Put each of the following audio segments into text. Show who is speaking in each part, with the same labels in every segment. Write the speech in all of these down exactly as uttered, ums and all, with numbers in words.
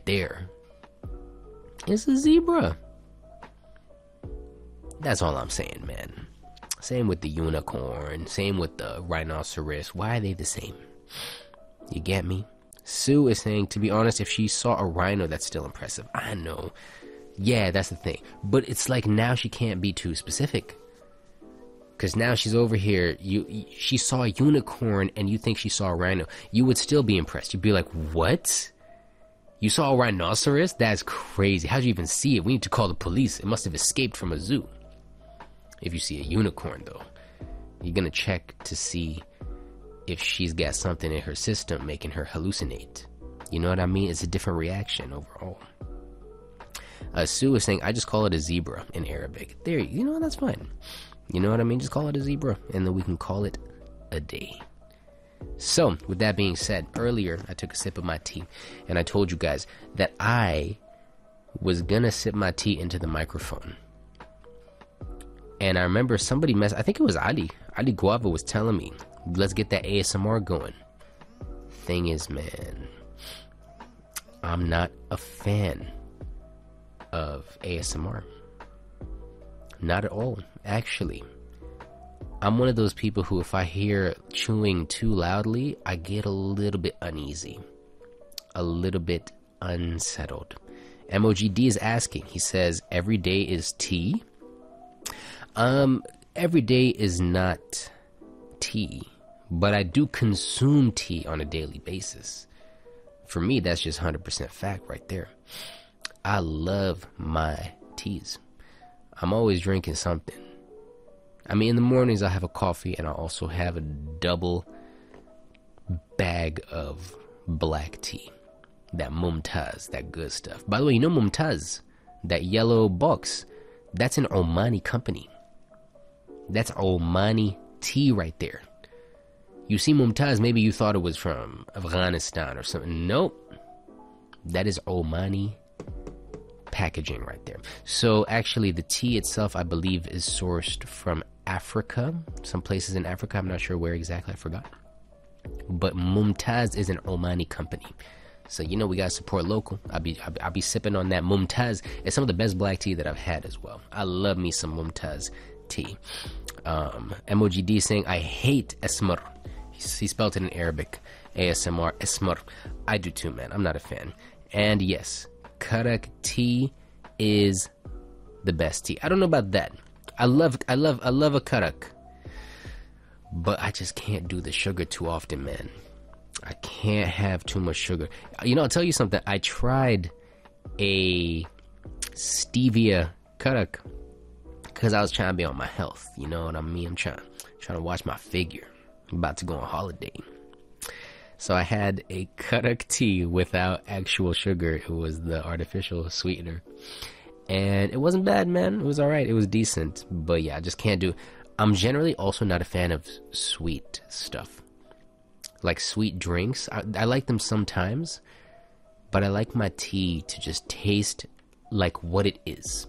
Speaker 1: there. It's a zebra. That's all I'm saying, man. Same with the unicorn. Same with the rhinoceros. Why are they the same? You get me? Sue is saying, to be honest, if she saw a rhino, that's still impressive. I know. Yeah, that's the thing. But it's like now she can't be too specific. Because now she's over here. You, she saw a unicorn and you think she saw a rhino. You would still be impressed. You'd be like, what? You saw a rhinoceros? That's crazy. How'd you even see it? We need to call the police. It must have escaped from a zoo. If you see a unicorn, though, you're going to check to see if she's got something in her system making her hallucinate. You know what I mean? It's a different reaction overall. Uh, Sue is saying, I just call it a zebra in Arabic. There, you know, that's fine. You know what I mean? Just call it a zebra, and then we can call it a day. So, with that being said, earlier I took a sip of my tea, and I told you guys that I was gonna sip my tea into the microphone. And I remember somebody mess. I think it was Ali. Ali Guava was telling me, let's get that A S M R going. Thing is, man, I'm not a fan of A S M R. Not at all, actually. I'm one of those people who, if I hear chewing too loudly, I get a little bit uneasy. A little bit unsettled. M O G D is asking. He says, every day is tea? Um, every day is not tea, but I do consume tea on a daily basis. For me, that's just one hundred percent fact right there. I love my teas. I'm always drinking something. I mean, in the mornings I have a coffee, and I also have a double bag of black tea. That Mumtaz, that good stuff. By the way, you know Mumtaz, that yellow box, that's an Omani company. That's Omani tea right there. You see Mumtaz, maybe you thought it was from Afghanistan or something. Nope. That is Omani packaging right there. So actually the tea itself, I believe, is sourced from Africa. Some places in Africa. I'm not sure where exactly. I forgot. But Mumtaz is an Omani company. So, you know, we gotta support local. I'll be, I'll be, I'll be sipping on that Mumtaz. It's some of the best black tea that I've had as well. I love me some Mumtaz tea. Um, M O G D saying, I hate esmar. He, he spelled it in Arabic. A S M R, esmar. I do too, man. I'm not a fan. And yes, Karak tea is the best tea. I don't know about that. I love, I love, I love a Karak. But I just can't do the sugar too often, man. I can't have too much sugar. You know, I'll tell you something. I tried a stevia Karak because I was trying to be on my health. You know what I mean? I'm trying, trying to watch my figure. I'm about to go on holiday. So I had a Karak tea without actual sugar. It was the artificial sweetener. And it wasn't bad, man. It was alright. It was decent. But yeah, I just can't do... I'm generally also not a fan of sweet stuff. Like sweet drinks. I, I like them sometimes. But I like my tea to just taste like what it is.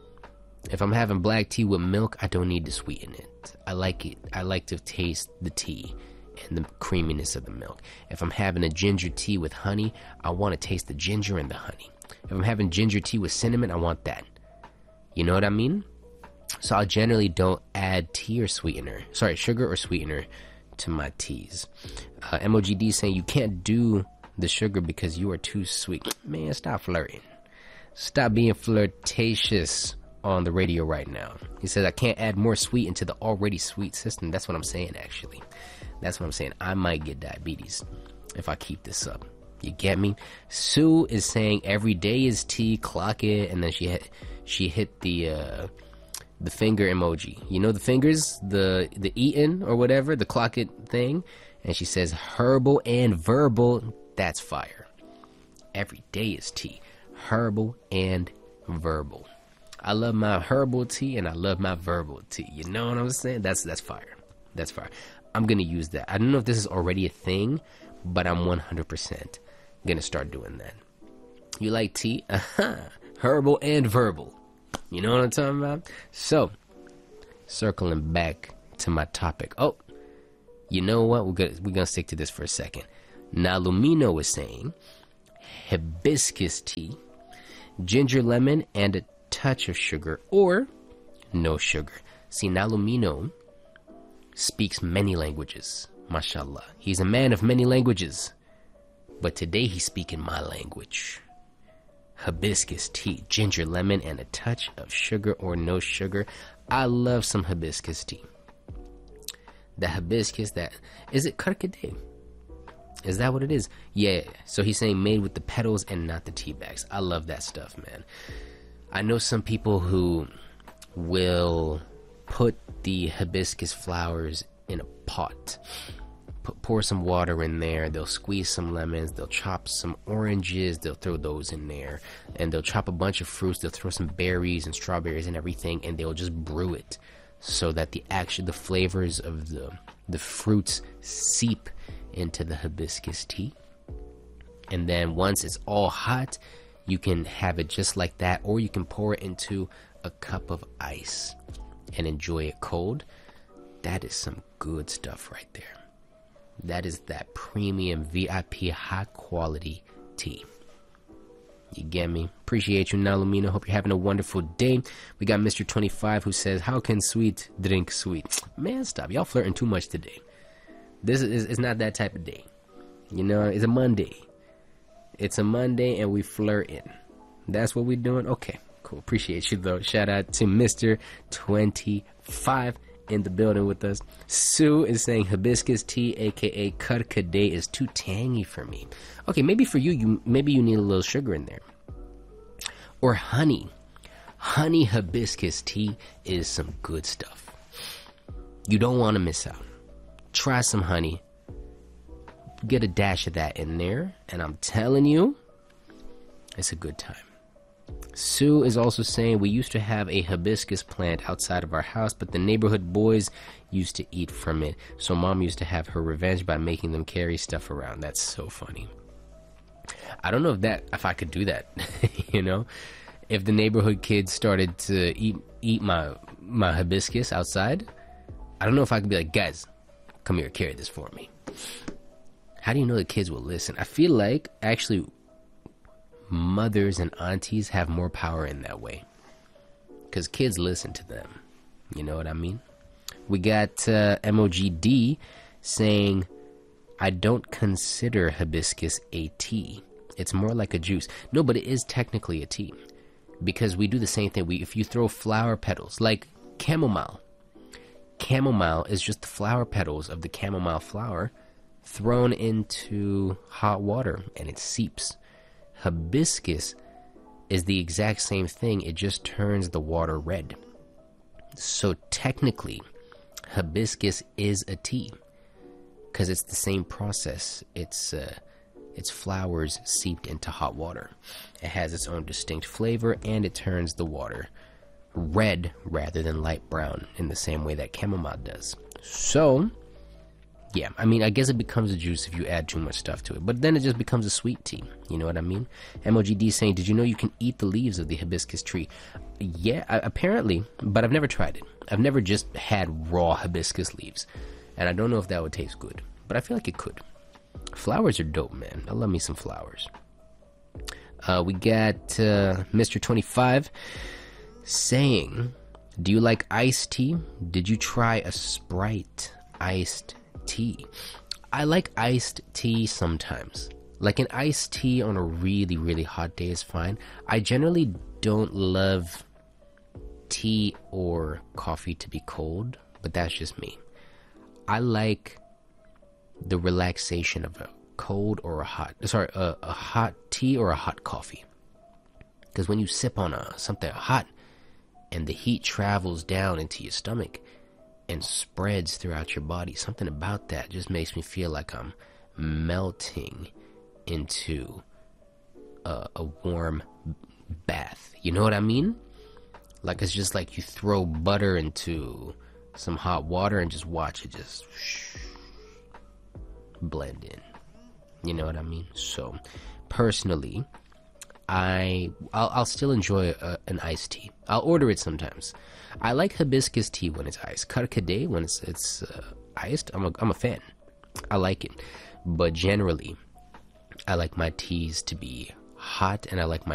Speaker 1: If I'm having black tea with milk, I don't need to sweeten it. I like it. I like to taste the tea and the creaminess of the milk. If I'm having a ginger tea with honey, I want to taste the ginger and the honey. If I'm having ginger tea with cinnamon, I want that. You know what I mean? So I generally don't add tea or sweetener. Sorry, sugar or sweetener to my teas. Uh, M O G D saying you can't do the sugar because you are too sweet. Man, stop flirting. Stop being flirtatious on the radio right now. He says I can't add more sweet into the already sweet system. That's what I'm saying, actually. That's what I'm saying. I might get diabetes if I keep this up. You get me? Sue is saying every day is tea, clock it, and then she hit, she hit the uh, the finger emoji. You know the fingers, the the eating or whatever, the clock it thing, and she says herbal and verbal. That's fire. Every day is tea, herbal and verbal. I love my herbal tea and I love my verbal tea. You know what I'm saying? That's that's fire. That's fire. I'm gonna use that. I don't know if this is already a thing, but I'm one hundred percent gonna start doing that. You like tea? Uh-huh. Herbal and verbal. You know what I'm talking about? So, circling back to my topic. Oh, you know what? We're gonna, we're gonna stick to this for a second. Now, Lumino was saying, hibiscus tea, ginger lemon, and a touch of sugar, or no sugar. See, Nalumino speaks many languages. Mashallah. He's a man of many languages. But today he's speaking my language. Hibiscus tea, ginger lemon, and a touch of sugar or no sugar. I love some hibiscus tea. The hibiscus, that is it karkade? Is that what it is? Yeah. So he's saying made with the petals and not the tea bags. I love that stuff, man. I know some people who will put the hibiscus flowers in a pot. Put, pour some water in there. They'll squeeze some lemons. They'll chop some oranges. They'll throw those in there. And they'll chop a bunch of fruits. They'll throw some berries and strawberries and everything. And they'll just brew it so that the actual, the flavors of the, the fruits seep into the hibiscus tea. And then once it's all hot, you can have it just like that, or you can pour it into a cup of ice and enjoy it cold. That is some good stuff right there. That is that premium V I P high quality tea. You get me? Appreciate you, Nalumino. Hope you're having a wonderful day. We got Mister twenty-five who says, how can sweet drink sweet? Man, stop. Y'all flirting too much today. This is it's not that type of day. You know, it's a Monday. It's a Monday and we flirting. That's what we're doing? Okay, cool. Appreciate you, though. Shout out to Mister twenty-five in the building with us. Sue is saying hibiscus tea, aka karkade, is too tangy for me. Okay, maybe for you, you maybe you need a little sugar in there. Or honey. Honey hibiscus tea is some good stuff. You don't want to miss out. Try some honey. Get a dash of that in there, and I'm telling you, it's a good time. Sue is also saying we used to have a hibiscus plant outside of our house, but the neighborhood boys used to eat from it, so mom used to have her revenge by making them carry stuff around. That's so funny. I don't know if that if I could do that. You know, if the neighborhood kids started to eat eat my my hibiscus outside, I don't know if I could be like, guys, come here, carry this for me. How do you know the kids will listen? I feel like actually mothers and aunties have more power in that way, because kids listen to them. You know what I mean? We got uh, M O G D saying, I don't consider hibiscus a tea. It's more like a juice. No, but it is technically a tea, because we do the same thing. We if you throw flower petals, like chamomile. Chamomile is just the flower petals of the chamomile flower thrown into hot water and it seeps. Hibiscus is the exact same thing. It just turns the water red. So technically, hibiscus is a tea, because it's the same process. It's uh, it's flowers seeped into hot water. It has its own distinct flavor, and it turns the water red rather than light brown in the same way that chamomile does. So yeah, I mean, I guess it becomes a juice if you add too much stuff to it, but then it just becomes a sweet tea. You know what I mean? M O G D saying, did you know you can eat the leaves of the hibiscus tree? Yeah, I, apparently, but I've never tried it. I've never just had raw hibiscus leaves, and I don't know if that would taste good, but I feel like it could. Flowers are dope, man. I love me some flowers. Uh, we got uh, Mister twenty-five saying, do you like iced tea? Did you try a Sprite iced tea? I like iced tea sometimes. Like an iced tea on a really, really hot day is fine. I generally don't love tea or coffee to be cold, but that's just me. I like the relaxation of a cold or a hot, sorry, a, a hot tea or a hot coffee. Because when you sip on a something hot and the heat travels down into your stomach and spreads throughout your body, something about that just makes me feel like I'm melting into a, a warm bath. You know what I mean? Like it's just like you throw butter into some hot water and just watch it just blend in. You know what I mean? So personally, I I'll, I'll still enjoy a, an iced tea. I'll order it sometimes. I like hibiscus tea when it's iced. Karkade when it's it's uh, iced. I'm a I'm a fan. I like it, but generally, I like my teas to be hot and I like my